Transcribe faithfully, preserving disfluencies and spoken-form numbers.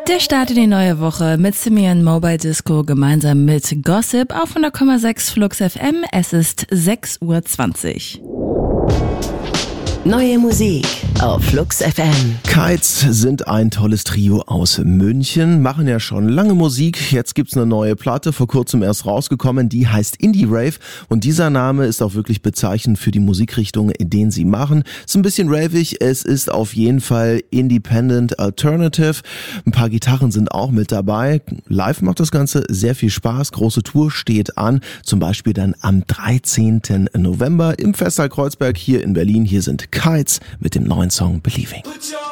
Der Start in die neue Woche mit Simeon Mobile Disco gemeinsam mit Gossip auf hundert Komma sechs Flux F M. Es ist sechs Uhr zwanzig. Neue Musik auf Flux F M. Kites sind ein tolles Trio aus München, machen ja schon lange Musik. Jetzt gibt's eine neue Platte, vor kurzem erst rausgekommen, die heißt Indie Rave. Und dieser Name ist auch wirklich bezeichnend für die Musikrichtung, in denen sie machen. Ist ein bisschen ravig, es ist auf jeden Fall Independent Alternative. Ein paar Gitarren sind auch mit dabei. Live macht das Ganze sehr viel Spaß. Große Tour steht an, zum Beispiel dann am dreizehnten November im Festsaal Kreuzberg hier in Berlin. Hier sind Kites mit dem neuen Song Believing.